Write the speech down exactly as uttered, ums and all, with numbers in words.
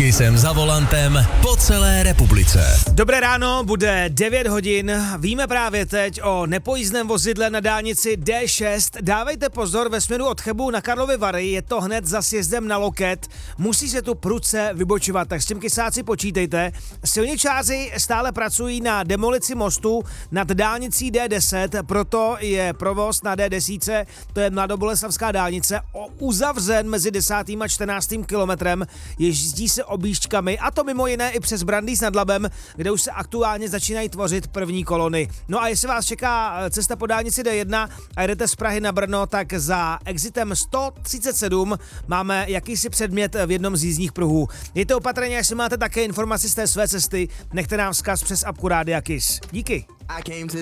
Kissem za volantem po celé republice. Dobré ráno, bude devět hodin. Víme právě teď o nepojízdném vozidle na dálnici D šest. Dávejte pozor, ve směru od Chebu na Karlovy Vary je to hned za sjezdem na Loket. Musí se tu prudce vybočovat, tak s tím kysáci počítejte. Silničáři stále pracují na demolici mostu nad dálnicí D deset, proto je provoz na D deset, to je mladoboleslavská dálnice, uzavřen mezi desátým a čtrnáctým kilometrem. Jezdí se objížďkami, a to mimo jiné i přes Brandýs nad Labem, kde už se aktuálně začínají tvořit první kolony. No a jestli vás čeká cesta po dálnici D jedna a jedete z Prahy na Brno, tak za exitem sto třicet sedm máme jakýsi předmět v jednom z jízdních pruhů. Mějte opatrně, jestli máte také informaci z té své cesty, nechte nám vzkaz přes apku Rádia Kiss. Díky.